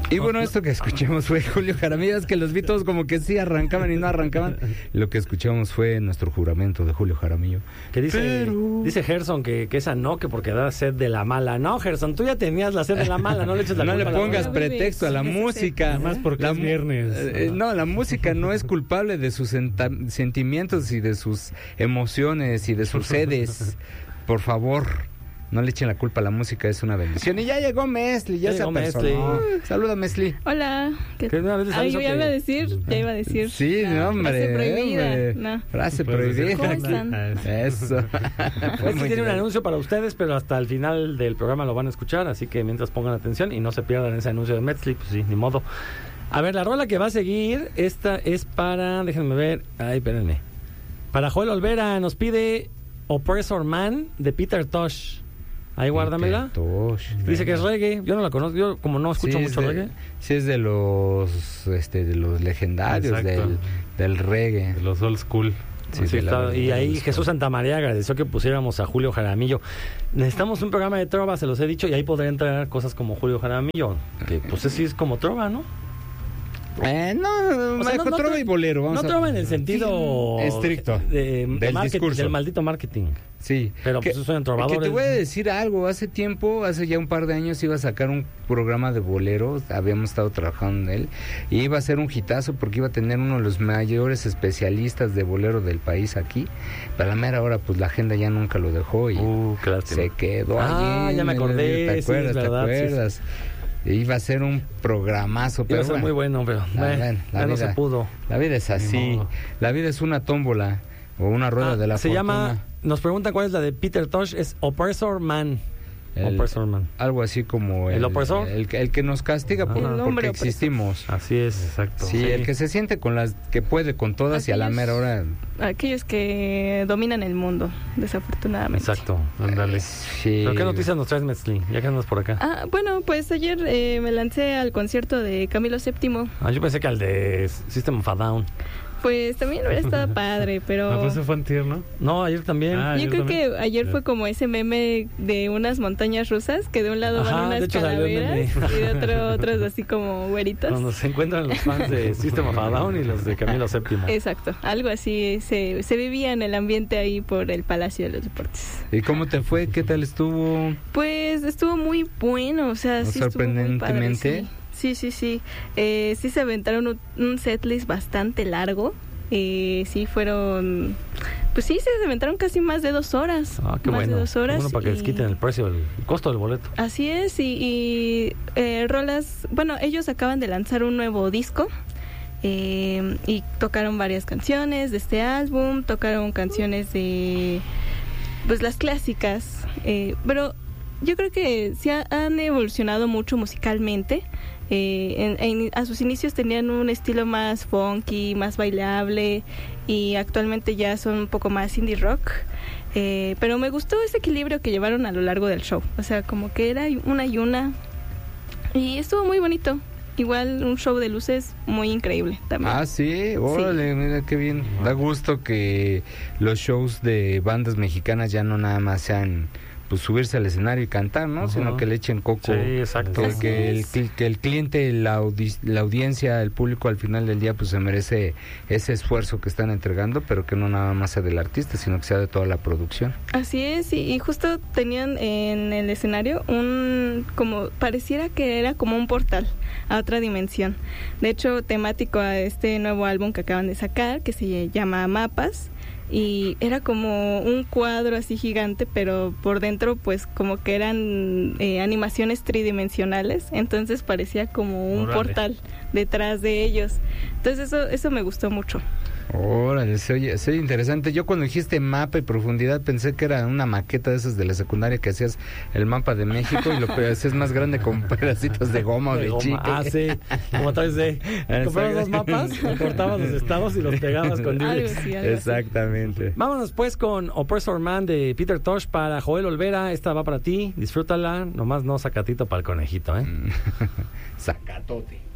Y bueno, esto que escuchamos fue Julio Jaramillo. Es que los vi todos como que sí arrancaban y no arrancaban. Lo que escuchamos fue nuestro juramento de Julio Jaramillo. Que dice Gerson que esa no, que porque da sed de la mala. No, Gerson, tú ya tenías la sed de la mala, no le eches la no culpa. No le pongas pretexto a la música. Además porque es viernes. No, la música no es culpable de sus sentimientos y de sus emociones y de sus sedes. Por favor. No le echen la culpa a la música, es una bendición. Y ya llegó Mesli, ya se apersonó. Saluda, Mesli. Hola. Yo ya iba a decir. Sí, no, hombre. Frase prohibida. No. Frase prohibida. ¿Cómo están? Eso. Este tiene un anuncio para ustedes, pero hasta el final del programa lo van a escuchar, así que mientras pongan atención y no se pierdan ese anuncio de Mesli, pues sí, ni modo. A ver, la rola que va a seguir, esta es para, déjenme ver, espérenme. Para Joel Olvera, nos pide Oppressor Man de Peter Tosh. Ahí guárdamela. Dice que es reggae. Yo no la conozco. Yo como no escucho mucho reggae. Sí, es de los legendarios del reggae. De los old school. Sí, y ahí Jesús Santamaría agradeció que pusiéramos a Julio Jaramillo. Necesitamos un programa de trova, se los he dicho, y ahí podría entrar cosas como Julio Jaramillo. Que pues sí es como trova, ¿no? No, trova y bolero. No trova en el sentido estricto del discurso. Del maldito marketing. Sí. Pero pues son trovadores. Que te voy a decir algo. Hace ya un par de años iba a sacar un programa de boleros. Habíamos estado trabajando en él. Y iba a ser un hitazo porque iba a tener uno de los mayores especialistas de bolero del país aquí. Pero a la mera hora, pues la agenda ya nunca lo dejó y se quedó allí. Ya me acordé. ¿Te acuerdas? Sí. Iba a ser un programazo, pero iba a ser muy bueno, pero no se pudo. La vida es así. No. La vida es una tómbola o una rueda de la fortuna. Se llama, nos preguntan cuál es la de Peter Tosh, es Oppressor Man. Algo así como el opresor, el que nos castiga porque existimos. Así es, exacto. Sí, el que se siente con las que puede con todas y a la mera hora. Aquellos que dominan el mundo, desafortunadamente. Exacto, ándale. Sí. ¿Pero qué noticias nos traes, Metzli? Ya que andas por acá. Bueno, pues ayer me lancé al concierto de Camilo VII. Yo pensé que al de System of a Down. Pues también hubiera estado padre, pero... pues se fue antier, ¿no? No, ayer también. Yo creo que ayer fue como ese meme de unas montañas rusas, que de un lado van unas calaveras y de otros así como güeritos. Cuando se encuentran los fans de System of a Down y los de Camilo VII. Exacto, algo así se vivía en el ambiente ahí por el Palacio de los Deportes. ¿Y cómo te fue? ¿Qué tal estuvo? Pues estuvo muy bueno, o sea, sí sorprendentemente. Sí, sí se aventaron un setlist bastante largo. Sí fueron... Pues sí, se aventaron casi más de 2 horas. Qué más bueno. de 2 horas. Bueno, para que les quiten el precio, el costo del boleto. Así es, y rolas... Bueno, ellos acaban de lanzar un nuevo disco. Y tocaron varias canciones de este álbum. Tocaron canciones de... Pues las clásicas. Pero yo creo que sí han evolucionado mucho musicalmente. A sus inicios tenían un estilo más funky, más bailable, y actualmente ya son un poco más indie rock, pero me gustó ese equilibrio que llevaron a lo largo del show, o sea, como que era una y una, y estuvo muy bonito. Igual un show de luces muy increíble también. Sí, órale, mira qué bien. Da gusto que los shows de bandas mexicanas ya no nada más sean pues subirse al escenario y cantar, ¿no? Sino que le echen coco. Sí, exacto. Que el cliente, la audiencia, el público al final del día pues se merece ese esfuerzo que están entregando, pero que no nada más sea del artista, sino que sea de toda la producción. Así es, y justo tenían en el escenario como pareciera que era como un portal a otra dimensión. De hecho, temático a este nuevo álbum que acaban de sacar, que se llama Mapas. Y era como un cuadro así gigante, pero por dentro pues como que eran animaciones tridimensionales, entonces parecía como un portal detrás de ellos. Entonces eso me gustó mucho. Órale, se oye interesante. Yo cuando dijiste mapa y profundidad pensé que era una maqueta de esas de la secundaria que hacías el mapa de México y lo hacías más grande con pedacitos de goma o de chicle. Sí, como tal vez comprabas 2 mapas, cortabas los estados y los pegabas con Durex. Exactamente. Vámonos pues con Oppressor Man de Peter Tosh para Joel Olvera. Esta va para ti, disfrútala, nomás no sacatito para el conejito, Sacatote.